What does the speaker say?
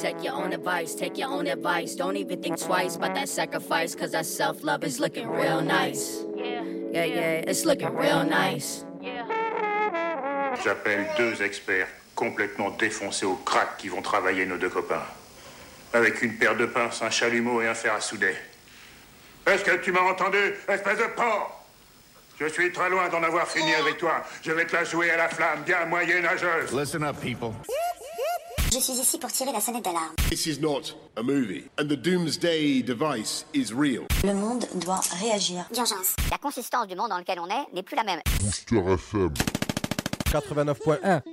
take your own advice, take your own advice. Don't even think twice about that sacrifice, cause that self-love is looking real nice. Yeah, it's looking real nice. J'appelle 2 experts complètement défoncés au crack qui vont travailler nos 2 copains. Avec une paire de pinces, un chalumeau et un fer à souder. Est-ce que tu m'as entendu, espèce de porc? Je suis très loin d'en avoir fini avec toi. Je vais te la jouer à la flamme, bien moyenâgeuse. Listen up, people. Je suis ici pour tirer la sonnette d'alarme. This is not a movie, and the doomsday device is real. Le monde doit réagir. D'urgence. La consistance du monde dans lequel on est n'est plus la même. Booster FM 89.1